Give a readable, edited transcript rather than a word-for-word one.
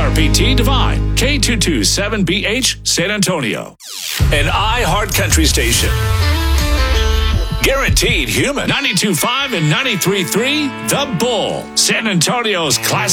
KRPT Divine, K227BH San Antonio. An iHeart Country station. Guaranteed human. 92.5 and 93.3 The Bull, San Antonio's classic